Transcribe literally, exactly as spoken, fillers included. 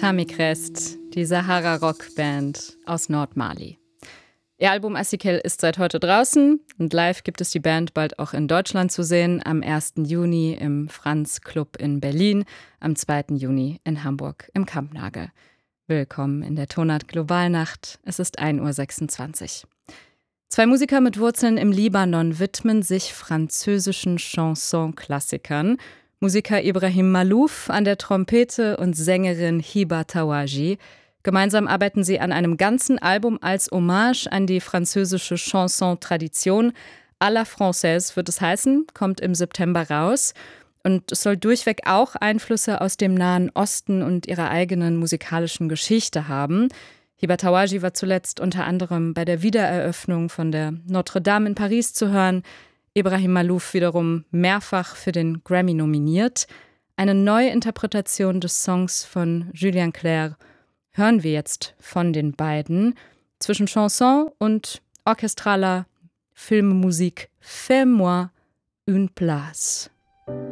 Tamikrest, die Sahara-Rock-Band aus Nordmali. Ihr Album Asikel ist seit heute draußen und live gibt es die Band bald auch in Deutschland zu sehen, am ersten Juni im Franz Club in Berlin, am zweiten Juni in Hamburg im Kampnagel. Willkommen in der Tonart Globalnacht, es ist ein Uhr sechsundzwanzig. Zwei Musiker mit Wurzeln im Libanon widmen sich französischen Chanson-Klassikern. Musiker Ibrahim Malouf an der Trompete und Sängerin Hiba Tawaji. Gemeinsam arbeiten sie an einem ganzen Album als Hommage an die französische Chanson-Tradition. À la Française wird es heißen, kommt im September raus. Und es soll durchweg auch Einflüsse aus dem Nahen Osten und ihrer eigenen musikalischen Geschichte haben. Hiba Tawaji war zuletzt unter anderem bei der Wiedereröffnung von der Notre Dame in Paris zu hören. Ibrahim Malouf wiederum mehrfach für den Grammy nominiert. Eine Neuinterpretation des Songs von Julien Clerc hören wir jetzt von den beiden. Zwischen Chanson und orchestraler Filmmusik Fais-moi une place.